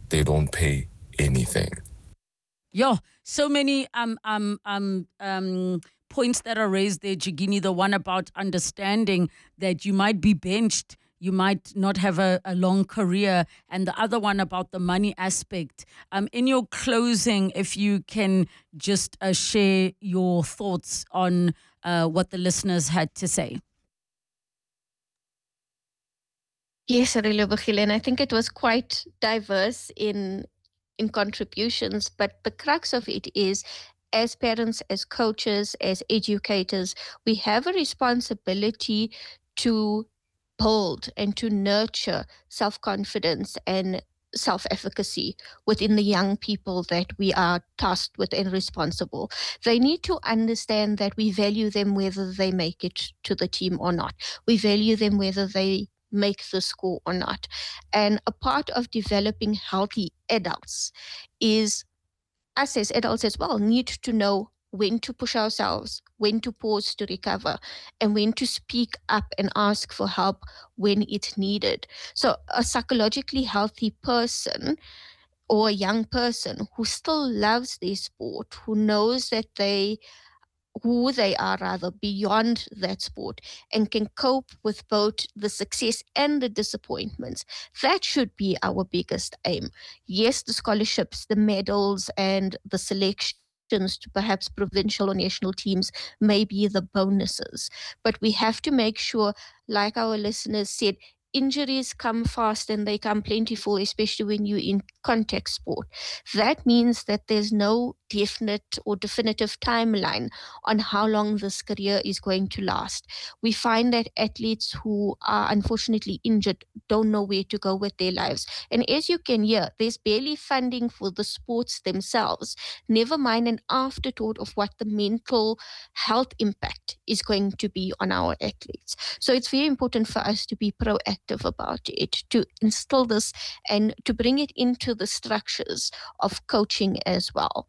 they don't pay anything. Yeah, so many points that are raised there, Jigini. The one about understanding that you might be benched, you might not have a long career, and the other one about the money aspect. In your closing, if you can just share your thoughts on what the listeners had to say. Yes, Relebogile, and I think it was quite diverse in contributions, but the crux of it is, as parents, as coaches, as educators, we have a responsibility to build and to nurture self-confidence and self-efficacy within the young people that we are tasked with and responsible. They need to understand that we value them whether they make it to the team or not. We value them whether they make the score or not. And a part of developing healthy adults is us as adults as well need to know when to push ourselves, when to pause to recover, and when to speak up and ask for help when it's needed. So a psychologically healthy person or a young person who still loves their sport, who knows that who they are rather beyond that sport and can cope with both the success and the disappointments. That should be our biggest aim. Yes, the scholarships, the medals, and the selections to perhaps provincial or national teams may be the bonuses. But we have to make sure, like our listeners said, injuries come fast and they come plentiful, especially when you're in contact sport. That means that there's no definite or definitive timeline on how long this career is going to last. We find that athletes who are unfortunately injured don't know where to go with their lives. And as you can hear, there's barely funding for the sports themselves, never mind an afterthought of what the mental health impact is going to be on our athletes. So it's very important for us to be proactive about it, to instill this and to bring it into the structures of coaching as well.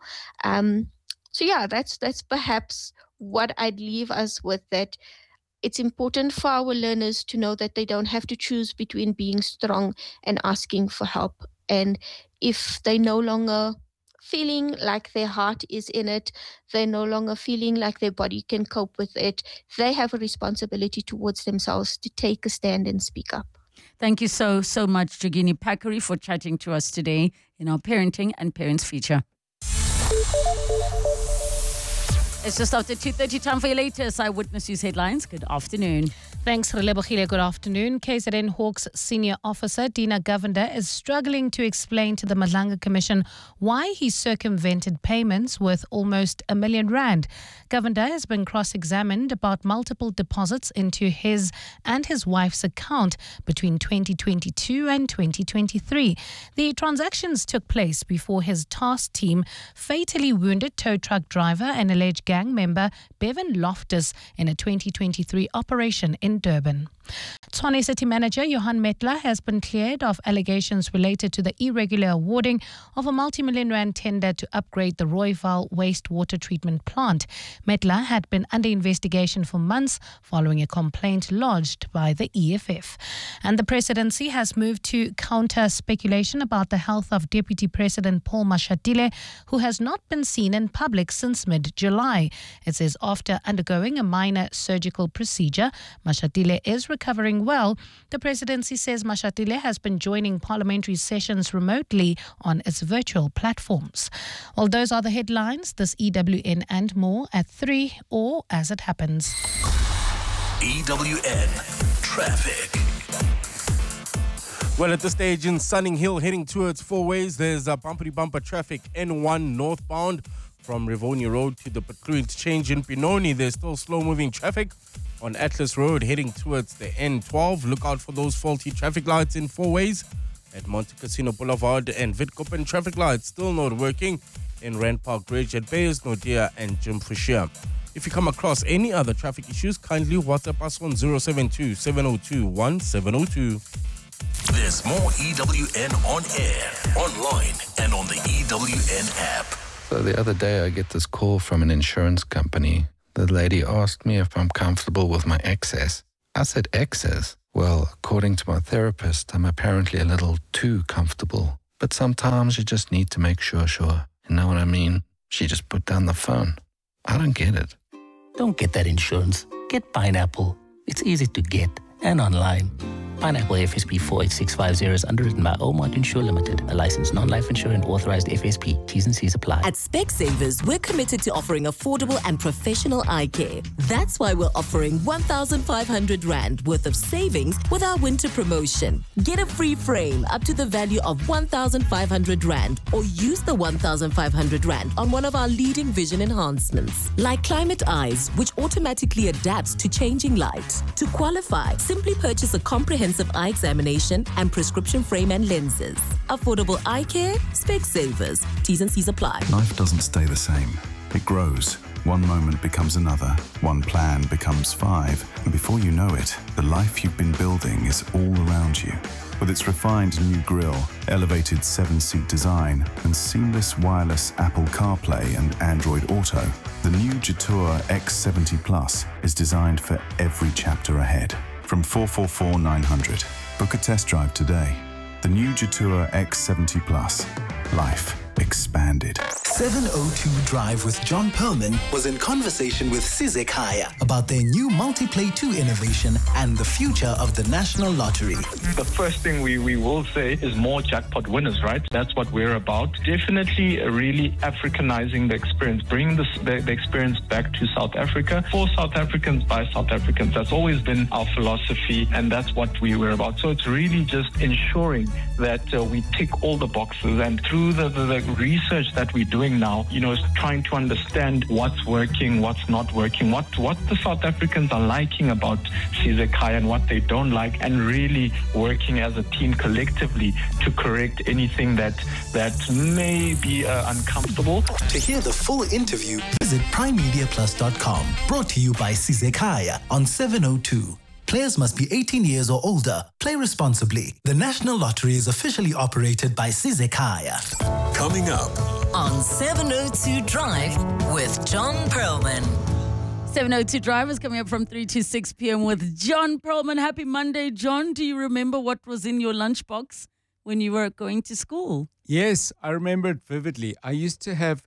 So yeah, that's perhaps what I'd leave us with, that it's important for our learners to know that they don't have to choose between being strong and asking for help. And if they no longer feeling like their heart is in it, they're no longer feeling like their body can cope with it, they have a responsibility towards themselves to take a stand and speak up. Thank you so much, Jigini Pakari, for chatting to us today in our Parenting and Parents feature. It's just after 2:30, time for your latest Eyewitness News headlines. Good afternoon. Thanks, Relebogile. Good afternoon. KZN Hawks senior officer Dina Govender is struggling to explain to the Madlanga Commission why he circumvented payments worth almost R1 million. Govender has been cross-examined about multiple deposits into his and his wife's account between 2022 and 2023. The transactions took place before his task team fatally wounded tow truck driver and alleged gang member Bevan Loftus in a 2023 operation in Durban. Tshwane City Manager Johan Metler has been cleared of allegations related to the irregular awarding of a multi-million rand tender to upgrade the Rooiwal wastewater treatment plant. Metler had been under investigation for months following a complaint lodged by the EFF. And the presidency has moved to counter speculation about the health of Deputy President Paul Mashatile, who has not been seen in public since mid-July. It says after undergoing a minor surgical procedure, Mashatile is recovering well. The presidency says Mashatile has been joining parliamentary sessions remotely on its virtual platforms. Well, those are the headlines. This EWN and more at 3 or as it happens. EWN Traffic. Well, at this stage in Sunning Hill, heading towards Four Ways, there's a bumpy-bumper traffic N1 northbound from Rivonia Road to the Patlu Interchange in Benoni. There's still slow-moving traffic on Atlas Road heading towards the N12. Look out for those faulty traffic lights in Four Ways at Monte Cassino Boulevard and Witkoppen. Traffic lights still not working in Rand Park Bridge at Bayers, Nodia and Jim Fushia. If you come across any other traffic issues, kindly WhatsApp us on 072-702-1702. There's more EWN on air, online, and on the EWN app. So the other day I get this call from an insurance company. The lady asked me if I'm comfortable with my excess. I said, excess? Well, according to my therapist, I'm apparently a little too comfortable. But sometimes you just need to make sure. You know what I mean? She just put down the phone. I don't get it. Don't get that insurance. Get Pineapple. It's easy to get and online. Pineapple FSP 48650 is underwritten by Omart Insure Limited, a licensed non-life insurance authorized FSP. T's and C's apply. At Specsavers, we're committed to offering affordable and professional eye care. That's why we're offering 1,500 Rand worth of savings with our winter promotion. Get a free frame up to the value of 1,500 Rand or use the 1,500 Rand on one of our leading vision enhancements, like Climate Eyes, which automatically adapts to changing light. To qualify, simply purchase a comprehensive eye examination and prescription frame and lenses. Affordable eye care, Specsavers. T's and C's apply. Life doesn't stay the same. It grows. One moment becomes another. One plan becomes 5. And before you know it, the life you've been building is all around you. With its refined new grille, elevated 7-seat design, and seamless wireless Apple CarPlay and Android Auto, the new Jetour X70 Plus is designed for every chapter ahead. From 444-900. Book a test drive today. The new Jetour X70 Plus. Life expanded. 702 Drive with John Perlman was in conversation with Sizek Haya about their new Multiplay 2 innovation and the future of the National Lottery. The first thing we will say is more jackpot winners, right? That's what we're about. Definitely really Africanizing the experience, bringing the experience back to South Africa for South Africans by South Africans. That's always been our philosophy, and that's what we were about. So it's really just ensuring that we tick all the boxes, and through the research that we're doing now, is trying to understand what's working, what's not working, what the South Africans are liking about Sizek Haya and what they don't like, and really working as a team collectively to correct anything that may be uncomfortable. To hear the full interview, visit primemediaplus.com. Brought to you by Sizek Haya on 702. Players must be 18 years or older. Play responsibly. The National Lottery is officially operated by Sizek Haya. Coming up on 702 Drive with John Perlman. 702 Drive is coming up from 3 to 6 p.m. with John Perlman. Happy Monday, John. Do you remember what was in your lunchbox when you were going to school? Yes, I remember it vividly. I used to have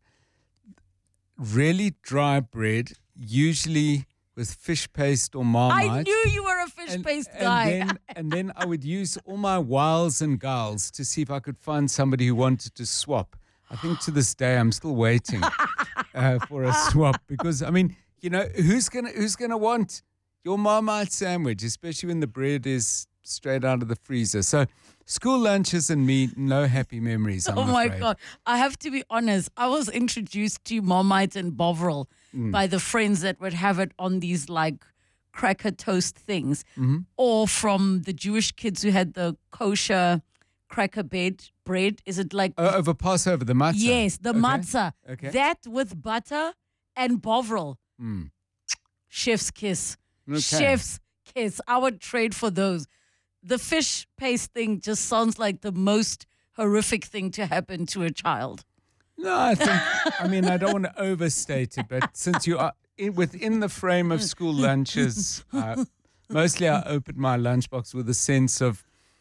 really dry bread, usually with fish paste or Marmite. I knew you were a fish paste guy. And then I would use all my wiles and guiles to see if I could find somebody who wanted to swap. I think to this day I'm still waiting for a swap because, who's gonna want your Marmite sandwich, especially when the bread is straight out of the freezer? So school lunches and me, no happy memories, I'm my afraid. God. I have to be honest. I was introduced to Marmite and Bovril by the friends that would have it on these like cracker toast things, or from the Jewish kids who had the kosher cracker bread. Is it like over Passover, the matzah? Yes, the Okay. matzah. Okay. That with butter and Bovril. Chef's kiss. Okay. Chef's kiss. I would trade for those. The fish paste thing just sounds like the most horrific thing to happen to a child. No, I think, I don't want to overstate it, but since you are within the frame of school lunches, mostly I opened my lunchbox with a sense of,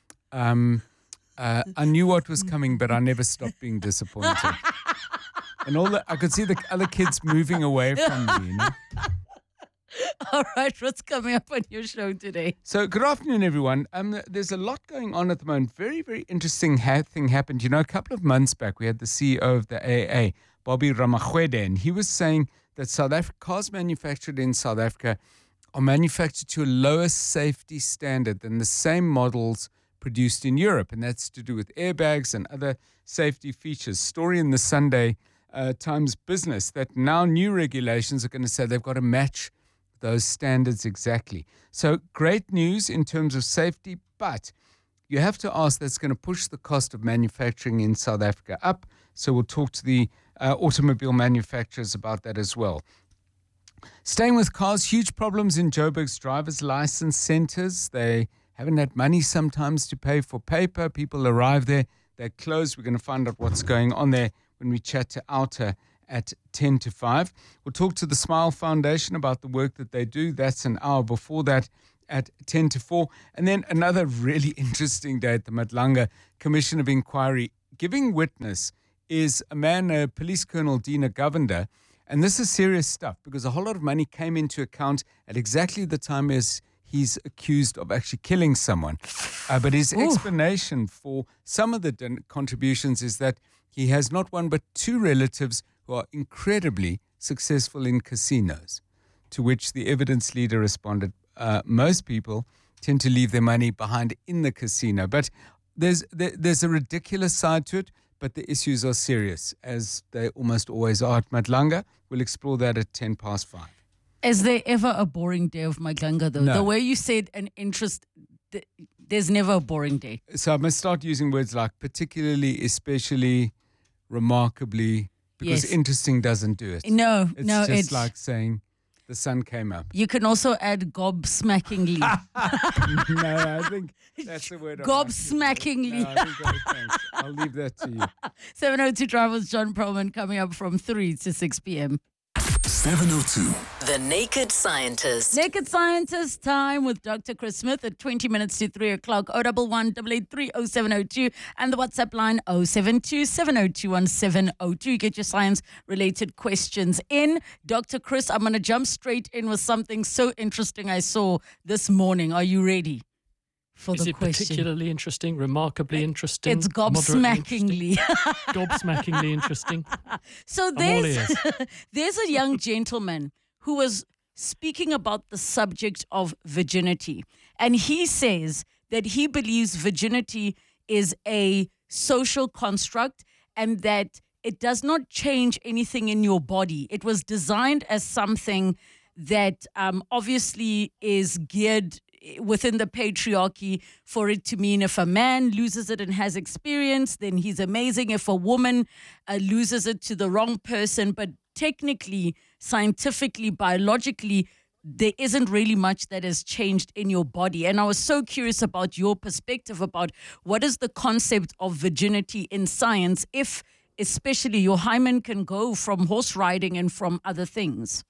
I knew what was coming, but I never stopped being disappointed. And I could see the other kids moving away from me, All right, what's coming up on your show today? So, good afternoon, everyone. There's a lot going on at the moment. Very, very interesting thing happened. A couple of months back, we had the CEO of the AA, Bobby Ramachwede, and he was saying that cars manufactured in South Africa are manufactured to a lower safety standard than the same models produced in Europe, and that's to do with airbags and other safety features. Story in the Sunday Times Business that now new regulations are going to say they've got to match those standards exactly. So great news in terms of safety, but you have to ask, that's going to push the cost of manufacturing in South Africa up. So we'll talk to the automobile manufacturers about that as well. Staying with cars, huge problems in Joburg's driver's license centers. They haven't had money sometimes to pay for paper. People arrive there, they're closed. We're going to find out what's going on there when we chat to Outer at 10 to 5. We'll talk to the Smile Foundation about the work that they do. That's an hour before that at 10 to 4. And then another really interesting day at the Madlanga Commission of Inquiry giving witness is a man, Police Colonel Dina Govender. And this is serious stuff because a whole lot of money came into account at exactly the time as he's accused of actually killing someone. But his explanation for some of the contributions is that he has not one but two relatives who are incredibly successful in casinos, to which the evidence leader responded, most people tend to leave their money behind in the casino. But there's a ridiculous side to it, but the issues are serious, as they almost always are at Madlanga. We'll explore that at 5:10. Is there ever a boring day of Madlanga, though? No. The way you said an interest, there's never a boring day. So I must start using words like particularly, especially, remarkably, because Yes. interesting doesn't do it. No, It's no, just it's like saying the sun came up. You can also add gobsmackingly. No, I think that's the word. Gobsmackingly. No, I think thanks. I'll leave that to you. 702 Travels, John Perlman, coming up from 3 to 6 p.m. 702. The Naked Scientist. Naked Scientist time with Dr. Chris Smith at 20 minutes to 3 o'clock. 011-883-0702 and the WhatsApp line 072-702-1702. Get your science-related questions in. Dr. Chris, I'm going to jump straight in with something so interesting I saw this morning. Are you ready for Is the it question? particularly interesting, remarkably interesting? It's moderately gobsmackingly. Gobsmackingly interesting. So I'm all ears. there's a young gentleman who was speaking about the subject of virginity. And he says that he believes virginity is a social construct and that it does not change anything in your body. It was designed as something that obviously is geared within the patriarchy for it to mean if a man loses it and has experience, then he's amazing. If a woman loses it to the wrong person, but technically, scientifically, biologically, there isn't really much that has changed in your body. And I was so curious about your perspective about what is the concept of virginity in science, if especially your hymen can go from horse riding and from other things.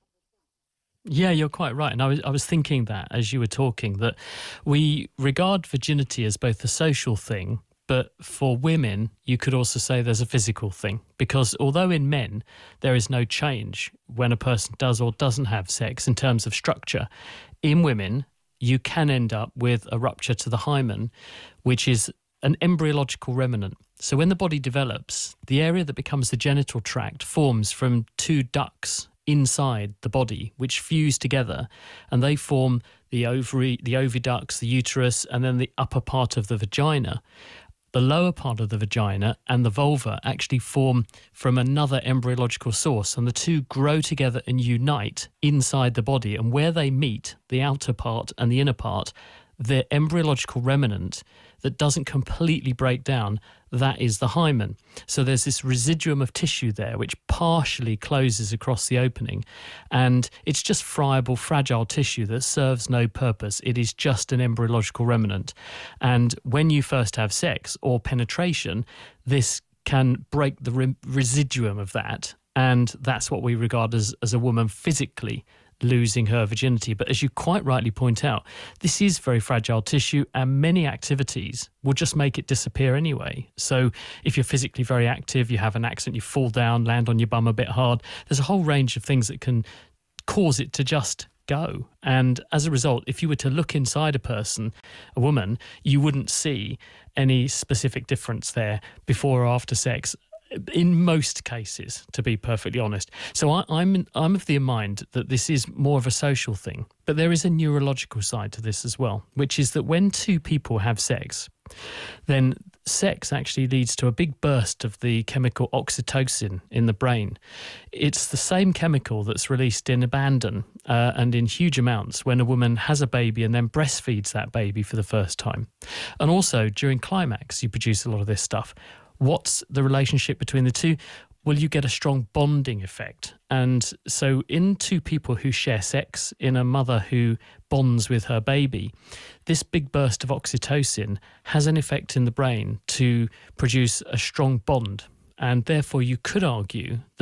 Yeah, you're quite right. And I was thinking that as you were talking, that we regard virginity as both a social thing, but for women, you could also say there's a physical thing. Because although in men, there is no change when a person does or doesn't have sex in terms of structure, in women, you can end up with a rupture to the hymen, which is an embryological remnant. So when the body develops, the area that becomes the genital tract forms from two ducts inside the body, which fuse together, and they form the ovary, the oviducts, the uterus, and then the upper part of the vagina. The lower part of the vagina and the vulva actually form from another embryological source, and the two grow together and unite inside the body. And where they meet, the outer part and the inner part, the embryological remnant that doesn't completely break down, that is the hymen. So there's this residuum of tissue there which partially closes across the opening, and it's just friable, fragile tissue that serves no purpose. It is just an embryological remnant. And when you first have sex or penetration, this can break the residuum of that, and that's what we regard as a woman physically losing her virginity. But as you quite rightly point out, this is very fragile tissue, and many activities will just make it disappear anyway. So if you're physically very active, you have an accident, you fall down, land on your bum a bit hard, there's a whole range of things that can cause it to just go. And as a result, if you were to look inside a person, a woman, you wouldn't see any specific difference there before or after sex, in most cases, to be perfectly honest. So I'm of the mind that this is more of a social thing, but there is a neurological side to this as well, which is that when two people have sex, then sex actually leads to a big burst of the chemical oxytocin in the brain. It's the same chemical that's released in abandon and in huge amounts when a woman has a baby and then breastfeeds that baby for the first time. And also during climax, you produce a lot of this stuff. What's the relationship between the two? Well, you get a strong bonding effect. And so in two people who share sex, in a mother who bonds with her baby, this big burst of oxytocin has an effect in the brain to produce a strong bond. And therefore, you could argue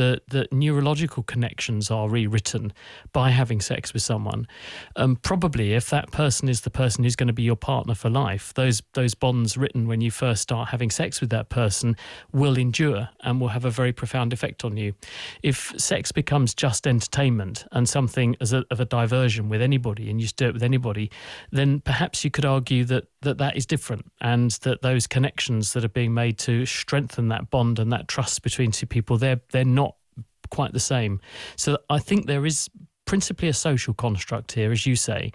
the neurological connections are rewritten by having sex with someone. Probably if that person is the person who's going to be your partner for life, those bonds written when you first start having sex with that person will endure and will have a very profound effect on you. If sex becomes just entertainment and something of a diversion with anybody, and you do it with anybody, then perhaps you could argue that is different, and that those connections that are being made to strengthen that bond and that trust between two people, they're not quite the same. So I think there is principally a social construct here, as you say.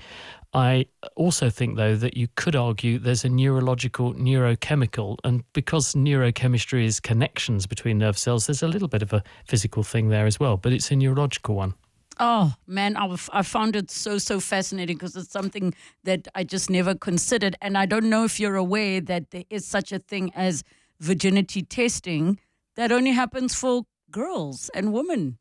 I also think, though, that you could argue there's a neurochemical, and because neurochemistry is connections between nerve cells, there's a little bit of a physical thing there as well, but it's a neurological one. Oh, man, I found it so fascinating, because it's something that I just never considered. And I don't know if you're aware that there is such a thing as virginity testing that only happens for girls and women.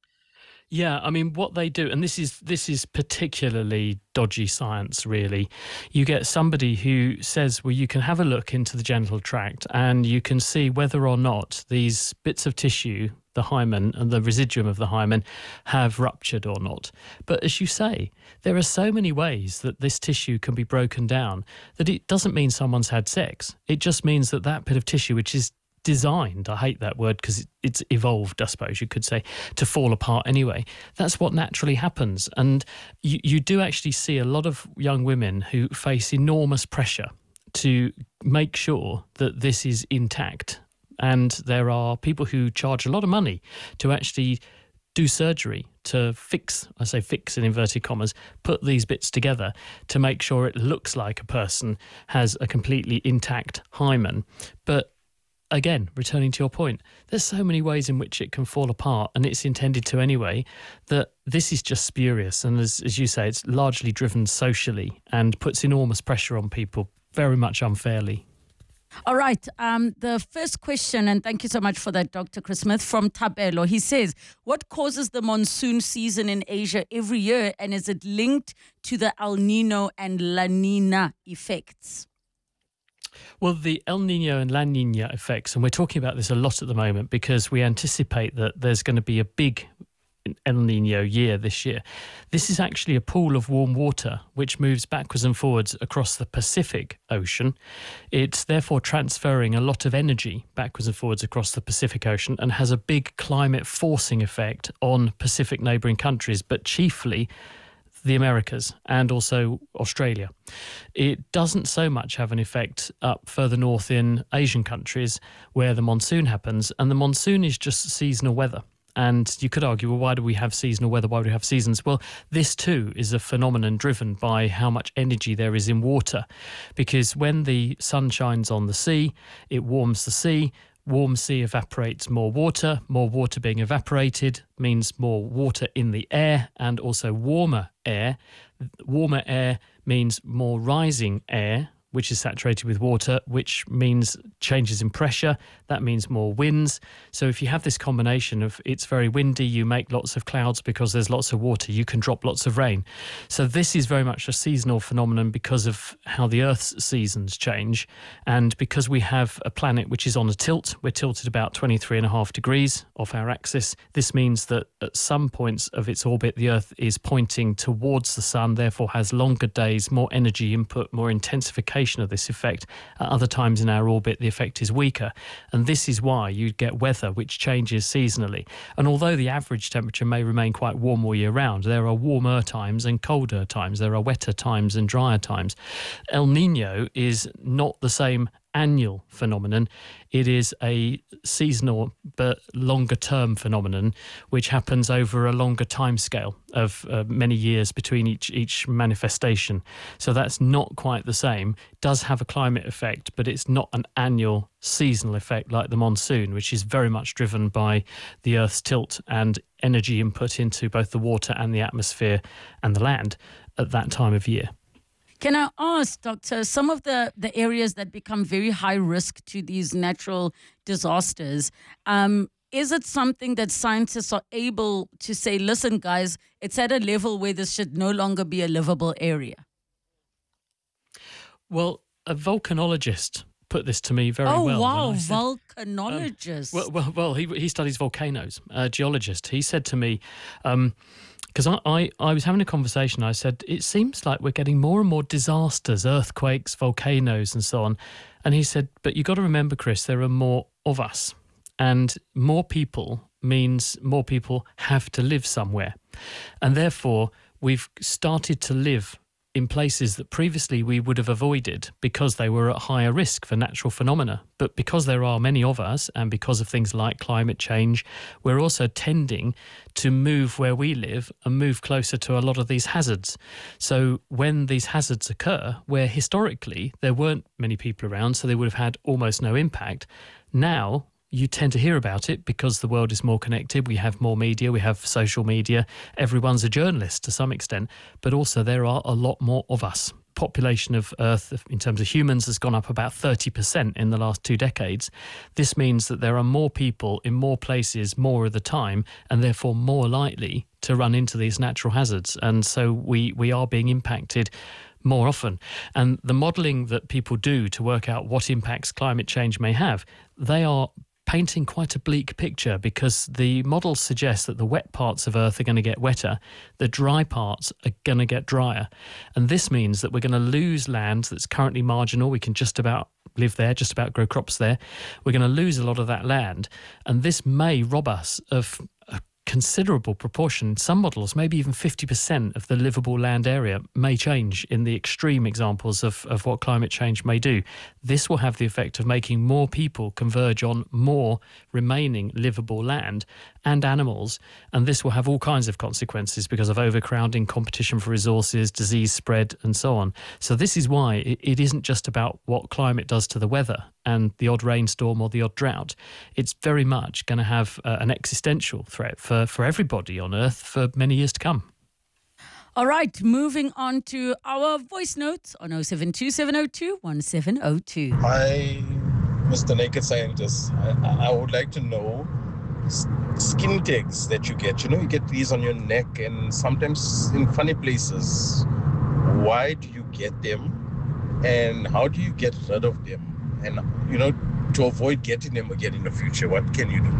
Yeah, I mean, what they do, and this is particularly dodgy science, really. You get somebody who says, well, you can have a look into the genital tract and you can see whether or not these bits of tissue, the hymen and the residuum of the hymen, have ruptured or not. But as you say, there are so many ways that this tissue can be broken down that it doesn't mean someone's had sex. It just means that bit of tissue, which is designed, I hate that word because it's evolved, I suppose you could say, to fall apart anyway. That's what naturally happens. And you do actually see a lot of young women who face enormous pressure to make sure that this is intact. And there are people who charge a lot of money to actually do surgery to fix, I say fix in inverted commas, put these bits together to make sure it looks like a person has a completely intact hymen. But again, returning to your point, there's so many ways in which it can fall apart, and it's intended to anyway, that this is just spurious. And as you say, it's largely driven socially and puts enormous pressure on people, very much unfairly. All right. The first question, and thank you so much for that, Dr. Chris Smith, from Tabelo. He says, what causes the monsoon season in Asia every year, and is it linked to the El Nino and La Nina effects? Well, the El Nino and La Nina effects, and we're talking about this a lot at the moment because we anticipate that there's going to be a big El Nino year this year. This is actually a pool of warm water which moves backwards and forwards across the Pacific Ocean. It's therefore transferring a lot of energy backwards and forwards across the Pacific Ocean and has a big climate forcing effect on Pacific neighbouring countries, but chiefly the Americas and also Australia. It doesn't so much have an effect up further north in Asian countries where the monsoon happens, and the monsoon is just seasonal weather. And you could argue, well, why do we have seasonal weather? Why do we have seasons? Well, this too is a phenomenon driven by how much energy there is in water. Because when the sun shines on the sea, it warms the sea. Warm sea evaporates more water being evaporated means more water in the air, and also warmer air. Warmer air means more rising air, which is saturated with water, which means changes in pressure. That means more winds. So if you have this combination of it's very windy, you make lots of clouds because there's lots of water, you can drop lots of rain. So this is very much a seasonal phenomenon because of how the Earth's seasons change. And because we have a planet which is on a tilt, we're tilted about 23.5 degrees off our axis. This means that at some points of its orbit, the Earth is pointing towards the sun, therefore has longer days, more energy input, more intensification of this effect. At other times in our orbit, the effect is weaker. And this is why you get weather which changes seasonally. And although the average temperature may remain quite warm all year round, there are warmer times and colder times. There are wetter times and drier times. El Nino is not the same annual phenomenon. It is a seasonal but longer term phenomenon which happens over a longer time scale of many years between each manifestation. So that's not quite the same. It does have a climate effect, but it's not an annual seasonal effect like the monsoon, which is very much driven by the Earth's tilt and energy input into both the water and the atmosphere and the land at that time of year. Can I ask, Doctor, some of the areas that become very high risk to these natural disasters, is it something that scientists are able to say, listen, guys, it's at a level where this should no longer be a livable area? Well, a volcanologist put this to me very Oh, well. wow, when I said, volcanologist. well, he studies volcanoes, a geologist. He said to me, because I was having a conversation, I said, it seems like we're getting more and more disasters, earthquakes, volcanoes and so on. And he said, but you've got to remember, Chris, there are more of us. And more people means more people have to live somewhere. And therefore, we've started to live in places that previously we would have avoided because they were at higher risk for natural phenomena. But because there are many of us, and because of things like climate change, we're also tending to move where we live and move closer to a lot of these hazards. So when these hazards occur, where historically there weren't many people around, so they would have had almost no impact, now you tend to hear about it because the world is more connected. We have more media, we have social media. Everyone's a journalist to some extent, but also there are a lot more of us. Population of Earth, in terms of humans, has gone up about 30% in the last 2 decades. This means that there are more people in more places more of the time, and therefore more likely to run into these natural hazards. And so we are being impacted more often. And the modelling that people do to work out what impacts climate change may have, they are painting quite a bleak picture, because the models suggest that the wet parts of Earth are going to get wetter, the dry parts are going to get drier. And this means that we're going to lose land that's currently marginal. We can just about live there, just about grow crops there. We're going to lose a lot of that land. And this may rob us of a considerable proportion. Some models, maybe even 50% of the livable land area may change in the extreme examples of what climate change may do. This will have the effect of making more people converge on more remaining livable land and animals, and this will have all kinds of consequences because of overcrowding, competition for resources, disease spread, and so on. So this is why it isn't just about what climate does to the weather and the odd rainstorm or the odd drought. It's very much going to have an existential threat for everybody on Earth for many years to come. All right, moving on to our voice notes on 072-702-1702. Hi, Mr. Naked Scientist. I would like to know skin tags that you get. You know, you get these on your neck and sometimes in funny places. Why do you get them? And how do you get rid of them? And, you know, to avoid getting them again in the future, what can you do?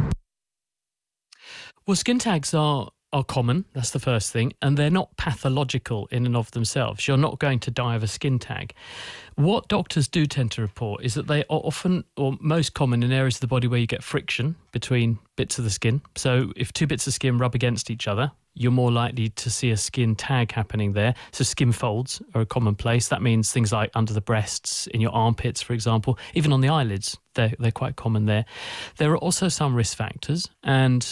Well, skin tags are common, that's the first thing, and they're not pathological in and of themselves. You're not going to die of a skin tag. What doctors do tend to report is that they are often, or most common, in areas of the body where you get friction between bits of the skin. So if 2 bits of skin rub against each other, you're more likely to see a skin tag happening there. So skin folds are a commonplace. That means things like under the breasts, in your armpits, for example, even on the eyelids, they're quite common there. There are also some risk factors, and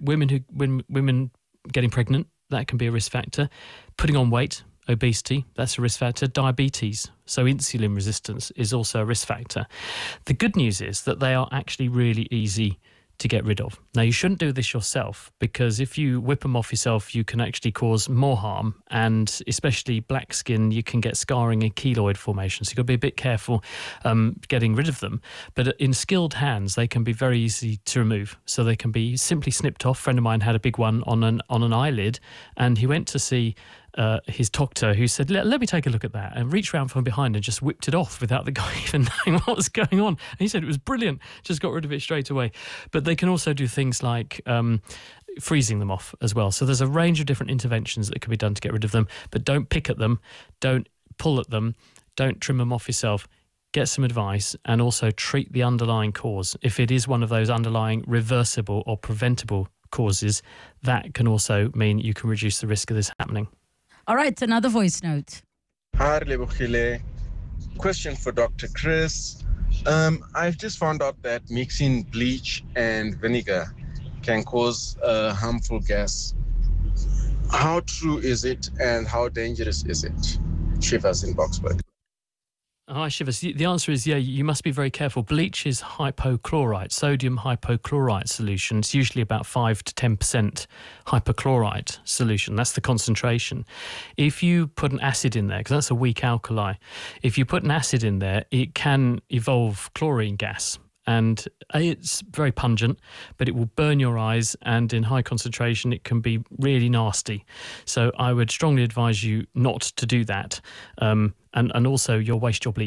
women getting pregnant, that can be a risk factor. Putting on weight, obesity, that's a risk factor. Diabetes, so insulin resistance, is also a risk factor. The good news is that they are actually really easy to get rid of. Now, you shouldn't do this yourself, because if you whip them off yourself, you can actually cause more harm, and especially black skin, you can get scarring and keloid formation. So you've got to be a bit careful getting rid of them. But in skilled hands, they can be very easy to remove. So they can be simply snipped off. A friend of mine had a big one on an eyelid, and he went to see his doctor, who said, let me take a look at that, and reached around from behind and just whipped it off without the guy even knowing what was going on. And he said it was brilliant, just got rid of it straight away. But they can also do things like freezing them off as well. So there's a range of different interventions that can be done to get rid of them, but don't pick at them, don't pull at them, don't trim them off yourself. Get some advice, and also treat the underlying cause. If it is one of those underlying reversible or preventable causes, that can also mean you can reduce the risk of this happening. All right, another voice note. Hi, Lebohile. Question for Dr. Chris. I've just found out that mixing bleach and vinegar can cause a harmful gas. How true is it, and how dangerous is it? Shivas in Boxburg. Hi, Shivas. The answer is, yeah, you must be very careful. Bleach is hypochlorite, sodium hypochlorite solution. It's usually about 5 to 10% hypochlorite solution. That's the concentration. If you put an acid in there, because that's a weak alkali, if you put an acid in there, it can evolve chlorine gas. And it's very pungent, but it will burn your eyes, and in high concentration, it can be really nasty. So I would strongly advise you not to do that. And also, you'll waste your bleach.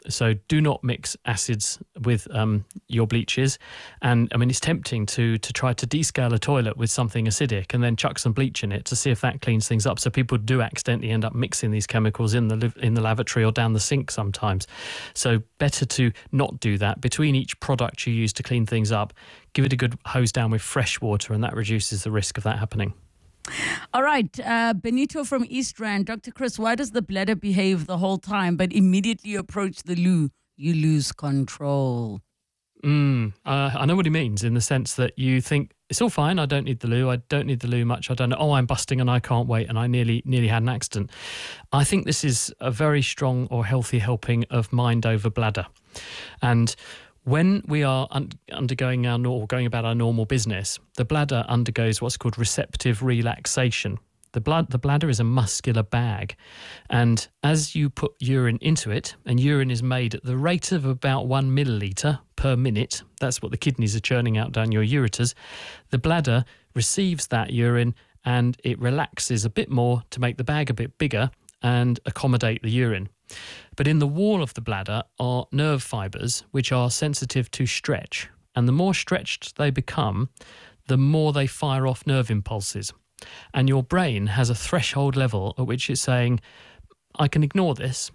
So do not mix acids with your bleaches. And I mean, it's tempting to try to descale a toilet with something acidic and then chuck some bleach in it to see if that cleans things up. So people do accidentally end up mixing these chemicals in the lavatory or down the sink sometimes. So better to not do that. Between each product you use to clean things up, give it a good hose down with fresh water, and that reduces the risk of that happening. All right, Benito from East Rand. Dr. Chris, why does the bladder behave the whole time, but immediately you approach the loo, you lose control? I know what he means, in the sense that you think, it's all fine, I don't need the loo, I don't need the loo much, I don't know, I'm busting and I can't wait and I nearly had an accident. I think this is a very strong or healthy helping of mind over bladder. And when we are undergoing going about our normal business, the bladder undergoes what's called receptive relaxation. The bladder is a muscular bag, and as you put urine into it, and urine is made at the rate of about 1 milliliter per minute, that's what the kidneys are churning out down your ureters, the bladder receives that urine and it relaxes a bit more to make the bag a bit bigger and accommodate the urine. But in the wall of the bladder are nerve fibres which are sensitive to stretch. And the more stretched they become, the more they fire off nerve impulses. And your brain has a threshold level at which it's saying, I can ignore this.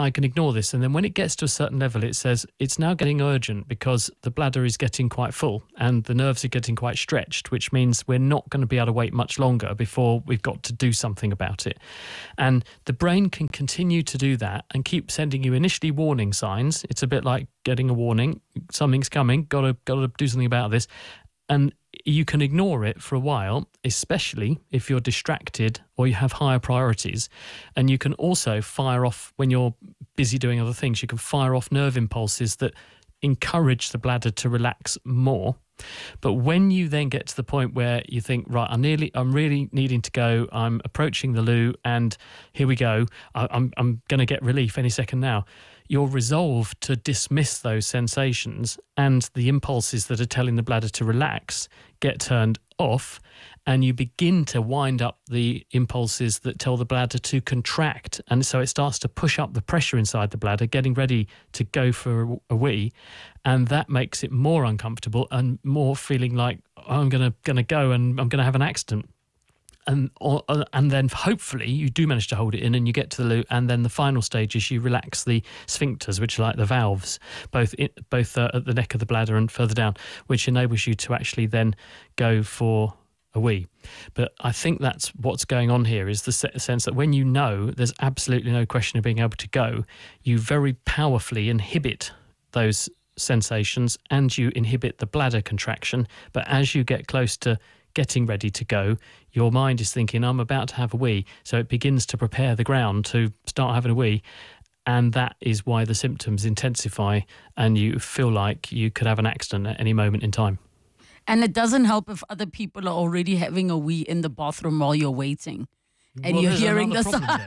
And then when it gets to a certain level, it says it's now getting urgent because the bladder is getting quite full and the nerves are getting quite stretched, which means we're not going to be able to wait much longer before we've got to do something about it. And the brain can continue to do that and keep sending you initially warning signs. It's a bit like getting a warning, something's coming, got to do something about this. And you can ignore it for a while, especially if you're distracted or you have higher priorities. And you can also fire off, when you're busy doing other things, you can fire off nerve impulses that encourage the bladder to relax more. But when you then get to the point where you think, right, I'm really needing to go, I'm approaching the loo, and here we go, I'm going to get relief any second now, your resolve to dismiss those sensations and the impulses that are telling the bladder to relax get turned off, and you begin to wind up the impulses that tell the bladder to contract. And so it starts to push up the pressure inside the bladder, getting ready to go for a wee. And that makes it more uncomfortable and more feeling like, oh, I'm going to go and I'm going to have an accident. And then hopefully you do manage to hold it in and you get to the loo, and then the final stage is you relax the sphincters, which are like the valves, both at the neck of the bladder and further down, which enables you to actually then go for a wee. But I think that's what's going on here, is the sense that when you know there's absolutely no question of being able to go, you very powerfully inhibit those sensations and you inhibit the bladder contraction. But as you get close to getting ready to go, your mind is thinking, I'm about to have a wee. So it begins to prepare the ground to start having a wee. And that is why the symptoms intensify and you feel like you could have an accident at any moment in time. And it doesn't help if other people are already having a wee in the bathroom while you're waiting. And you're hearing this.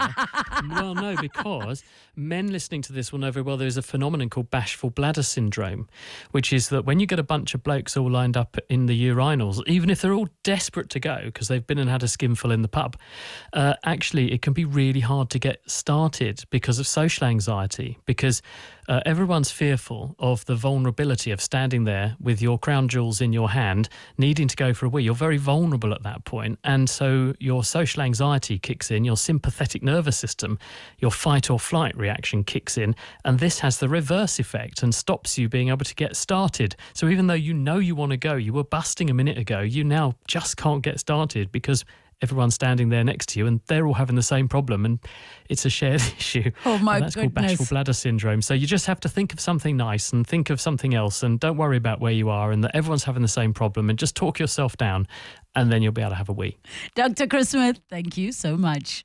Well, no, because men listening to this will know very well there is a phenomenon called bashful bladder syndrome, which is that when you get a bunch of blokes all lined up in the urinals, even if they're all desperate to go because they've been and had a skinful in the pub, actually it can be really hard to get started because of social anxiety, because everyone's fearful of the vulnerability of standing there with your crown jewels in your hand, needing to go for a wee. You're very vulnerable at that point, and so your social anxiety kicks in, your sympathetic nervous system, your fight or flight reaction kicks in, and this has the reverse effect and stops you being able to get started. So even though you know you want to go, you were busting a minute ago, you now just can't get started because everyone's standing there next to you and they're all having the same problem, and it's a shared issue. Oh my goodness. That's called bashful bladder syndrome. So you just have to think of something nice and think of something else and don't worry about where you are and that everyone's having the same problem, and just talk yourself down and then you'll be able to have a wee. Dr. Chris Smith, thank you so much.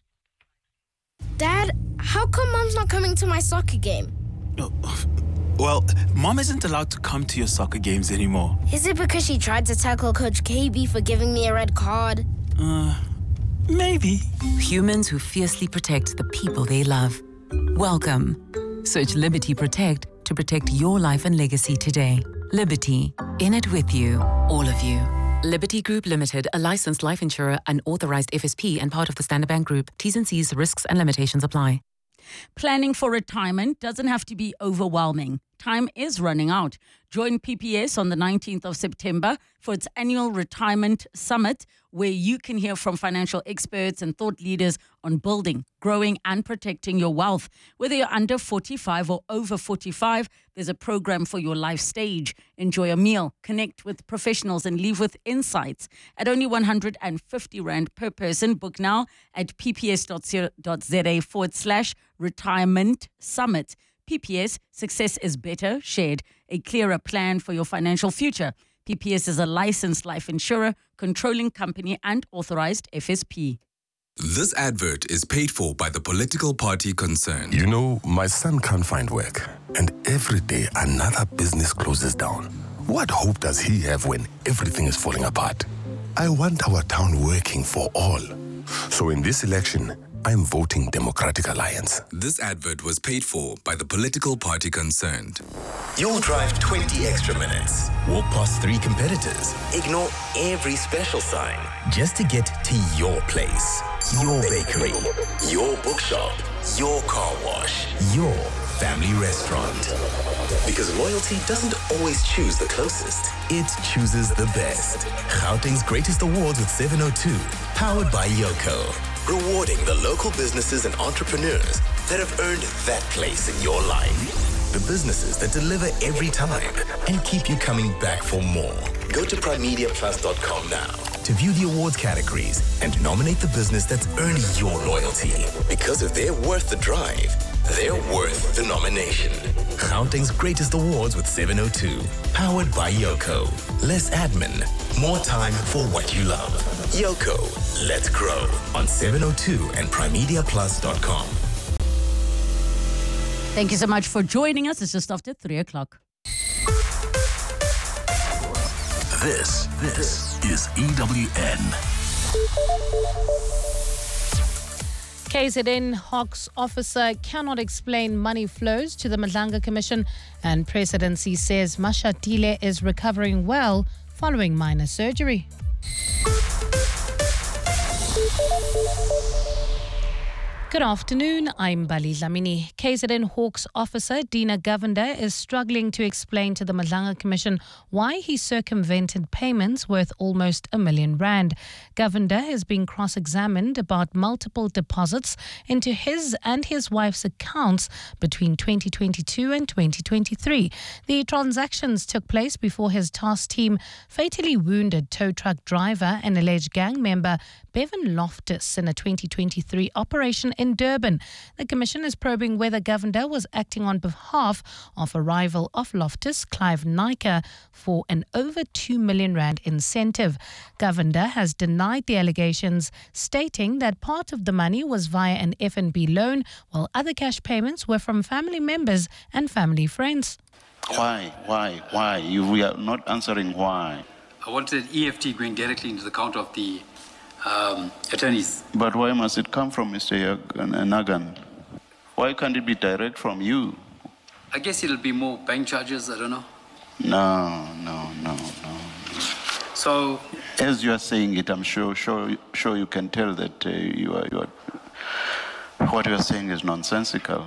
Dad, how come Mom's not coming to my soccer game? Well, Mom isn't allowed to come to your soccer games anymore. Is it because she tried to tackle Coach KB for giving me a red card? Maybe. Humans who fiercely protect the people they love. Welcome. Search Liberty Protect to protect your life and legacy today. Liberty. In it with you. All of you. Liberty Group Limited, a licensed life insurer and authorized FSP and part of the Standard Bank Group. T's and C's, risks and limitations apply. Planning for retirement doesn't have to be overwhelming. Time is running out. Join PPS on the 19th of September for its annual retirement summit, where you can hear from financial experts and thought leaders on building, growing, and protecting your wealth. Whether you're under 45 or over 45, there's a program for your life stage. Enjoy a meal, connect with professionals, and leave with insights. At only 150 Rand per person, book now at pps.co.za/retirement summit. PPS, success is better shared, a clearer plan for your financial future. PPS is a licensed life insurer, controlling company, and authorized FSP. This advert is paid for by the political party concerned. You know, my son can't find work, and every day another business closes down. What hope does he have when everything is falling apart? I want our town working for all. So in this election, I'm voting Democratic Alliance. This advert was paid for by the political party concerned. You'll drive 20 extra minutes, walk past 3 competitors, ignore every special sign just to get to your place, your bakery, your bookshop, your car wash, your family restaurant. Because loyalty doesn't always choose the closest, it chooses the best. Gauteng's Greatest Awards with 702, powered by Yoko. Rewarding the local businesses and entrepreneurs that have earned that place in your life. The businesses that deliver every time and keep you coming back for more. Go to primemediaplus.com now to view the awards categories and nominate the business that's earned your loyalty. Because if they're worth the drive, they're worth the nomination. Gauteng's Greatest Awards with 702, powered by Yoko. Less admin, more time for what you love. Yoko, let's grow on 702 and primemediaplus.com. Thank you so much for joining us. It's just after 3 o'clock. This is EWN. KZN Hawks officer cannot explain money flows to the Madlanga Commission, and Presidency says Mashatile is recovering well following minor surgery. Good afternoon, I'm Bali Dlamini. KZN Hawks officer Dina Govender is struggling to explain to the Madlanga Commission why he circumvented payments worth almost R1 million. Govender is being cross-examined about multiple deposits into his and his wife's accounts between 2022 and 2023. The transactions took place before his task team fatally wounded tow truck driver and alleged gang member Bevan Loftus in a 2023 operation in Durban. The Commission is probing whether Govender was acting on behalf of a rival of Loftus, Clive Nyker, for an over R2 million incentive. Govender has denied the allegations, stating that part of the money was via an FNB loan, while other cash payments were from family members and family friends. Why? We are not answering why. I wanted EFT going directly into the account of the attorneys. But why must it come from Mr. Nagan? Why can't it be direct from you? I guess it'll be more bank charges, I don't know. No. So, as you are saying it, I'm sure you can tell that you are what you are saying is nonsensical.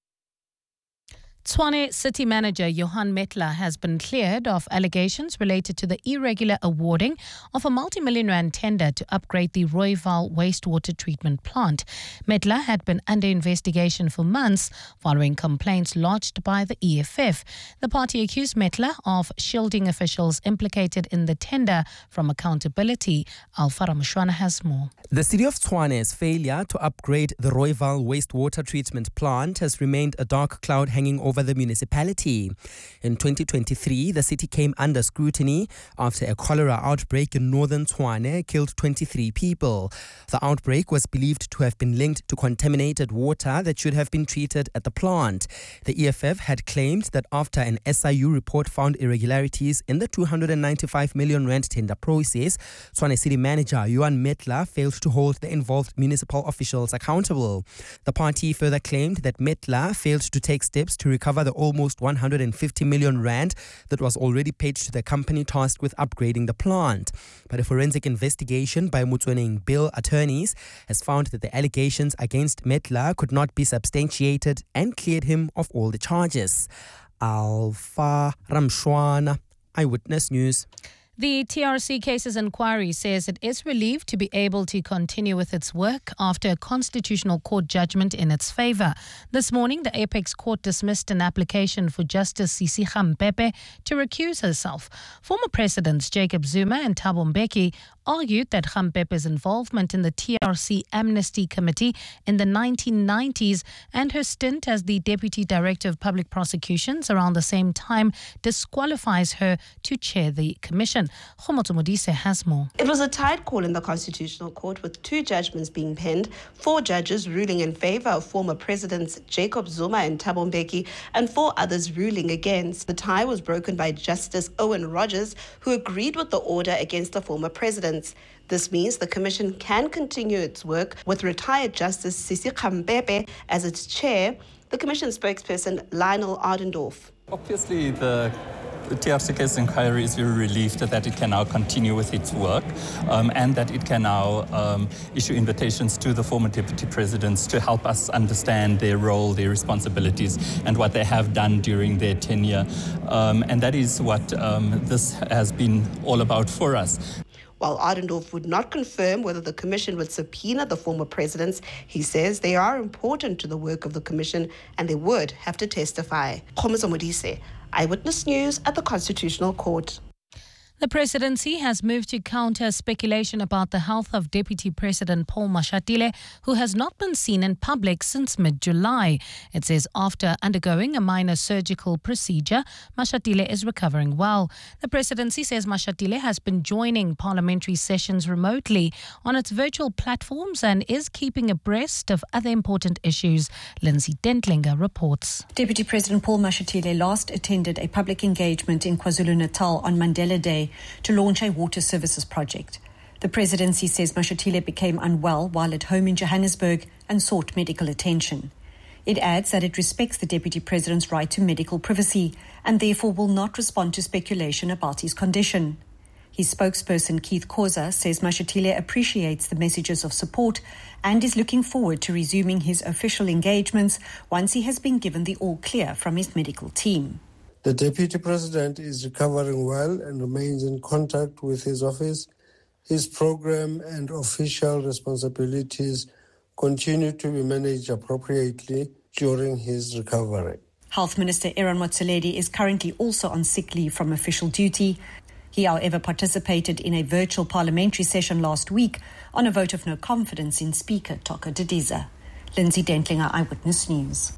Tshwane City Manager Johan Metler has been cleared of allegations related to the irregular awarding of a multi-million-rand tender to upgrade the Rooiwal wastewater treatment plant. Metler had been under investigation for months following complaints lodged by the EFF. The party accused Metler of shielding officials implicated in the tender from accountability. Alfara Mushwana has more. The city of Tshwane's failure to upgrade the Rooiwal wastewater treatment plant has remained a dark cloud hanging over the municipality. In 2023, the city came under scrutiny after a cholera outbreak in northern Tshwane killed 23 people. The outbreak was believed to have been linked to contaminated water that should have been treated at the plant. The EFF had claimed that after an SIU report found irregularities in the 295 million rand tender process, Tshwane City Manager Johan Metler failed to hold the involved municipal officials accountable. The party further claimed that Metler failed to take steps to recover recover the almost 150 million rand that was already paid to the company tasked with upgrading the plant. But a forensic investigation by Motsoeneng Bill attorneys has found that the allegations against Metla could not be substantiated and cleared him of all the charges. Alpha Ramshwana, Eyewitness News. The TRC Cases Inquiry says it is relieved to be able to continue with its work after a Constitutional Court judgment in its favour. This morning, the Apex Court dismissed an application for Justice Sisi Khampepe to recuse herself. Former Presidents Jacob Zuma and Thabo Mbeki argued that Khampepe's involvement in the TRC Amnesty Committee in the 1990s and her stint as the Deputy Director of Public Prosecutions around the same time disqualifies her to chair the commission. Khomotso Modise has more. It was a tight call in the Constitutional Court with 2 judgments being penned, 4 judges ruling in favour of former Presidents Jacob Zuma and Thabo Mbeki and 4 others ruling against. The tie was broken by Justice Owen Rogers, who agreed with the order against the former presidents. This means the Commission can continue its work with retired Justice Sisi Khampepe as its chair. The Commission spokesperson Lionel Ardendorf. Obviously, the TRC Case Inquiry is very relieved that it can now continue with its work and that it can now issue invitations to the former deputy presidents to help us understand their role, their responsibilities, and what they have done during their tenure. And that is what this has been all about for us. While Ardendorf would not confirm whether the Commission would subpoena the former presidents, he says they are important to the work of the Commission and they would have to testify. Khomotso Modise, Eyewitness News at the Constitutional Court. The presidency has moved to counter speculation about the health of Deputy President Paul Mashatile, who has not been seen in public since mid-July. It says after undergoing a minor surgical procedure, Mashatile is recovering well. The presidency says Mashatile has been joining parliamentary sessions remotely on its virtual platforms and is keeping abreast of other important issues. Lindsay Dentlinger reports. Deputy President Paul Mashatile last attended a public engagement in KwaZulu-Natal on Mandela Day to launch a water services project. The presidency says Mashatile became unwell while at home in Johannesburg and sought medical attention. It adds that it respects the deputy president's right to medical privacy and therefore will not respond to speculation about his condition. His spokesperson Keith Khoza says Mashatile appreciates the messages of support and is looking forward to resuming his official engagements once he has been given the all clear from his medical team. The Deputy President is recovering well and remains in contact with his office. His program and official responsibilities continue to be managed appropriately during his recovery. Health Minister Aaron Motsoaledi is currently also on sick leave from official duty. He, however, participated in a virtual parliamentary session last week on a vote of no confidence in Speaker Toka Didiza. Lindsay Dentlinger, Eyewitness News.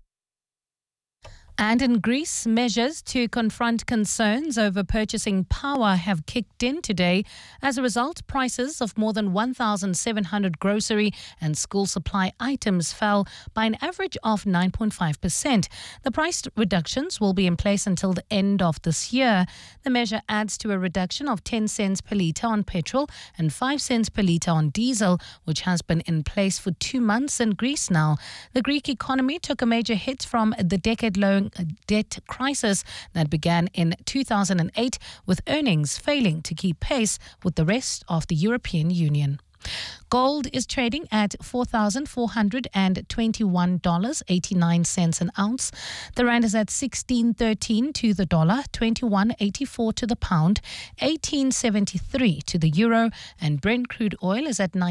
And in Greece, measures to confront concerns over purchasing power have kicked in today. As a result, prices of more than 1,700 grocery and school supply items fell by an average of 9.5%. The price reductions will be in place until the end of this year. The measure adds to a reduction of 10 cents per litre on petrol and 5 cents per litre on diesel, which has been in place for 2 months in Greece now. The Greek economy took a major hit from the decade-long debt crisis that began in 2008, with earnings failing to keep pace with the rest of the European Union. Gold is trading at $4,421.89 an ounce. The rand is at 16.13 to the dollar, 21.84 to the pound, 18.73 to the euro, and Brent crude oil is at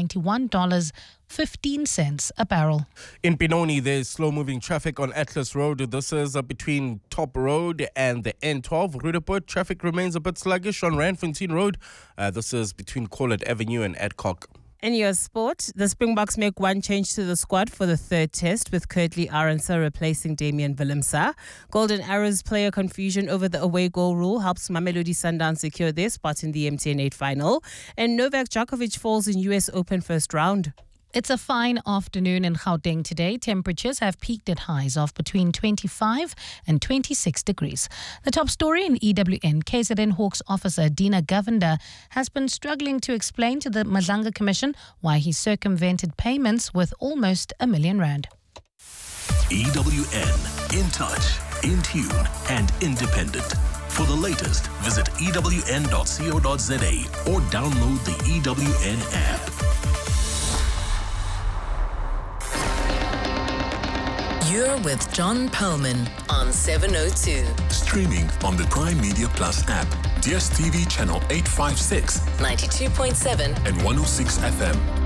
$91.15 a barrel. In Benoni, there's slow-moving traffic on Atlas Road. This is between Top Road and the N12. Roodepoort, traffic remains a bit sluggish on Randfontein Road. This is between Collett Avenue and Adcock. In your sport, the Springboks make one change to the squad for the third test, with Kurtley Arendse replacing Damian Willemse. Golden Arrows player confusion over the away goal rule helps Mamelodi Sundowns secure their spot in the MTN 8 final. And Novak Djokovic falls in US Open first round. It's a fine afternoon in Gauteng today. Temperatures have peaked at highs of between 25 and 26 degrees. The top story in EWN, KZN Hawks officer Dina Govender has been struggling to explain to the Madlanga Commission why he circumvented payments with almost R1 million. EWN, in touch. in tune, and independent. For the latest, visit ewn.co.za or download the EWN app. You're with John Perlman on 702. Streaming on the Prime Media Plus app, DSTV channel 856, 92.7 and 106 FM.